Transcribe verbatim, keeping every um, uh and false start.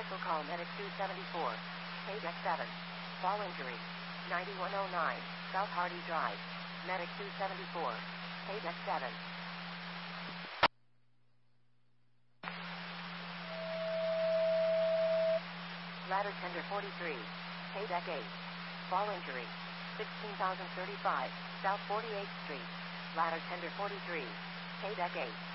Special call Medic two seventy-four. K deck seven. Fall injury. ninety-one oh nine. South Hardy Drive. Medic two seventy-four. K deck seven. Ladder Tender forty-three. K deck eight. Fall injury. sixteen thousand thirty-five. South forty-eighth Street. Ladder Tender forty-three. K deck eight.